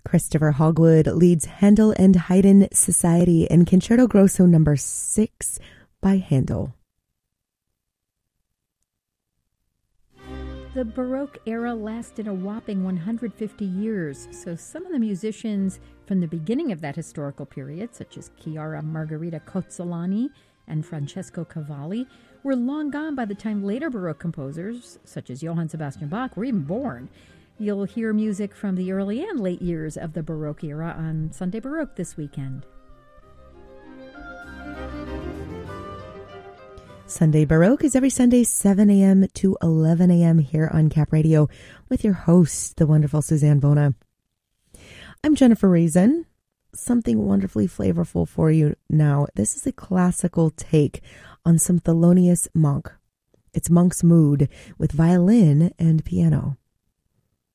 Christopher Hogwood leads Handel and Haydn Society in Concerto Grosso No. 6 by Handel. The Baroque era lasted a whopping 150 years, so some of the musicians from the beginning of that historical period, such as Chiara Margherita Cozzolani and Francesco Cavalli, were long gone by the time later Baroque composers, such as Johann Sebastian Bach, were even born. You'll hear music from the early and late years of the Baroque era on Sunday Baroque this weekend. Sunday Baroque is every Sunday, 7 a.m. to 11 a.m. here on Cap Radio with your host, the wonderful Suzanne Bona. I'm Jennifer Reason. Something wonderfully flavorful for you now. This is a classical take on some Thelonious Monk. It's Monk's Mood with violin and piano.